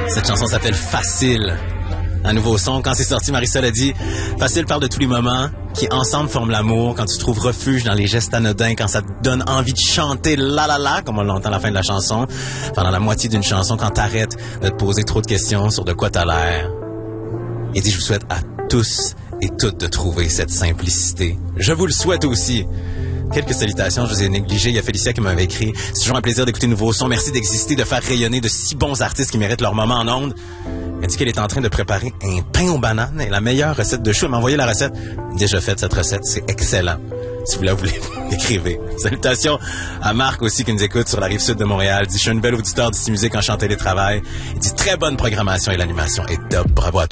Cette chanson s'appelle Facile. Un nouveau son. Quand c'est sorti, Marisol a dit « Facile parle de tous les moments qui ensemble forment l'amour, quand tu trouves refuge dans les gestes anodins, quand ça te donne envie de chanter la la la, comme on l'entend à la fin de la chanson, pendant la moitié d'une chanson, quand t'arrêtes de te poser trop de questions sur de quoi t'as l'air. » Il dit « Je vous souhaite à tous et toutes de trouver cette simplicité. Je vous le souhaite aussi. » Quelques salutations, je vous ai négligé. Il y a Félicia qui m'avait écrit. C'est toujours un plaisir d'écouter de nouveaux sons. Merci d'exister, de faire rayonner de si bons artistes qui méritent leur moment en ondes. Elle dit qu'elle est en train de préparer un pain aux bananes et la meilleure recette de chou. Elle m'a envoyé la recette. Déjà faite cette recette, c'est excellent. Si vous la voulez, écrivez. Salutations à Marc aussi qui nous écoute sur la rive sud de Montréal. Il dit, je suis un nouvel auditeur d'ici musique en chant télétravail. Il dit, très bonne programmation et l'animation est top. Bravo à tous.